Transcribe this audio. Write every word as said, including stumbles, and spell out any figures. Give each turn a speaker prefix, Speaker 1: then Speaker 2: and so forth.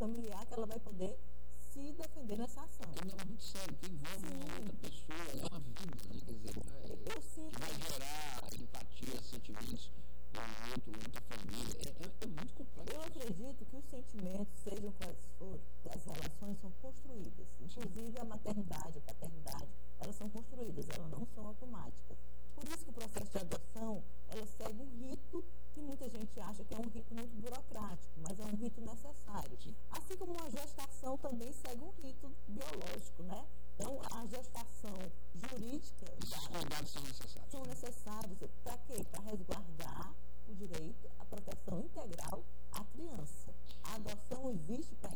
Speaker 1: familiar que ela vai poder se defender nessa ação.
Speaker 2: É um negócio muito sério, que envolve Sim. uma outra pessoa, é uma vida, né? Quer dizer, vai,
Speaker 1: eu sinto...
Speaker 2: vai gerar empatia, sentimentos com outro, outra família. É, é, é muito complexo.
Speaker 1: Eu acredito que os sentimentos, sejam quais forem, as relações são construídas. Inclusive a maternidade, a paternidade, elas são construídas, elas não são automáticas. Por isso que o processo de adoção, ela segue um rito que muita gente acha que é um rito muito burocrático, mas é um rito necessário. Assim como a gestação também segue um rito biológico, né? Então, a gestação jurídica...
Speaker 2: Os cuidados são necessários.
Speaker 1: São necessários para quê? Para resguardar o direito à proteção integral à criança. A adoção existe para